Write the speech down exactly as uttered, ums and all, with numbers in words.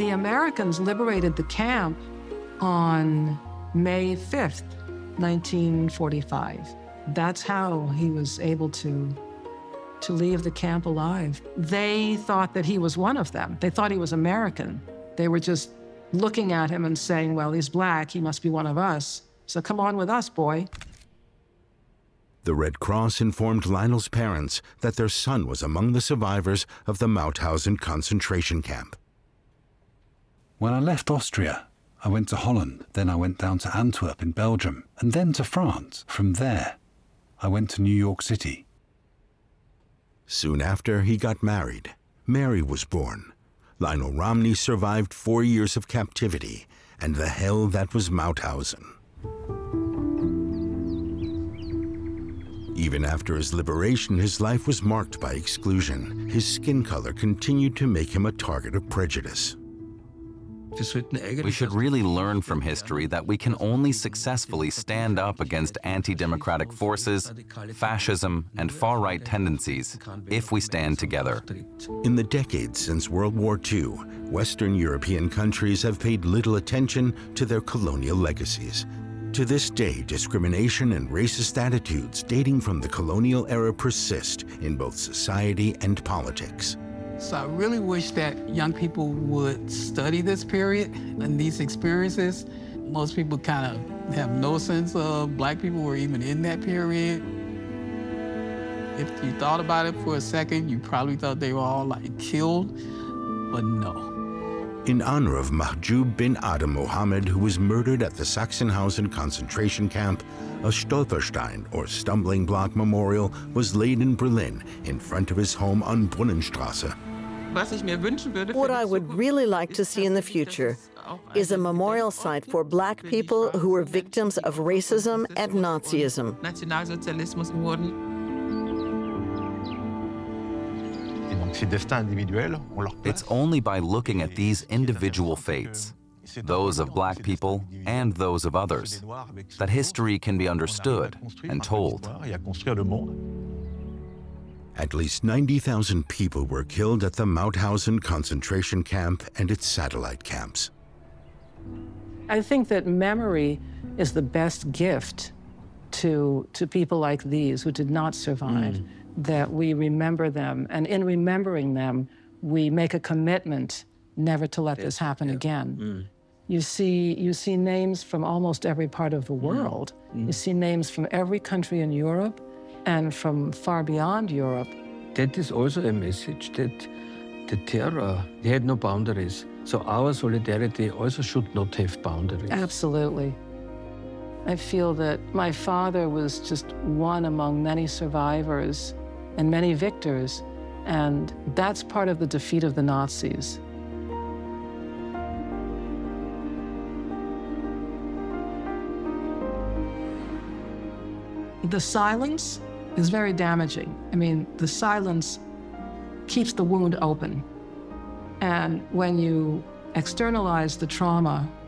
The Americans liberated the camp on May fifth, nineteen forty-five. That's how he was able to, to leave the camp alive. They thought that he was one of them. They thought he was American. They were just looking at him and saying, well, he's black, he must be one of us. So come on with us, boy. The Red Cross informed Lionel's parents that their son was among the survivors of the Mauthausen concentration camp. When I left Austria, I went to Holland, then I went down to Antwerp in Belgium, and then to France. From there, I went to New York City. Soon after, he got married. Mary was born. Lionel Romney survived four years of captivity and the hell that was Mauthausen. Even after his liberation, his life was marked by exclusion. His skin color continued to make him a target of prejudice. We should really learn from history that we can only successfully stand up against anti-democratic forces, fascism, and far-right tendencies if we stand together. In the decades since World War Two, Western European countries have paid little attention to their colonial legacies. To this day, discrimination and racist attitudes dating from the colonial era persist in both society and politics. So I really wish that young people would study this period and these experiences. Most people kind of have no sense of black people were even in that period. If you thought about it for a second, you probably thought they were all like killed, but no. In honor of Mahjoub bin Adam Mohammed, who was murdered at the Sachsenhausen concentration camp, a Stolperstein, or stumbling block memorial, was laid in Berlin in front of his home on Brunnenstrasse. What I would really like to see in the future is a memorial site for black people who were victims of racism and Nazism. It's only by looking at these individual fates, those of black people and those of others, that history can be understood and told. At least ninety thousand people were killed at the Mauthausen concentration camp and its satellite camps. I think that memory is the best gift to, to people like these who did not survive, mm. that we remember them, and in remembering them, we make a commitment never to let this happen yeah. again. Mm. You see, you see names from almost every part of the world. Mm. You see names from every country in Europe and from far beyond Europe. That is also a message that the terror had no boundaries. So our solidarity also should not have boundaries. Absolutely. I feel that my father was just one among many survivors and many victors, and that's part of the defeat of the Nazis. The silence is very damaging. I mean, the silence keeps the wound open. And when you externalize the trauma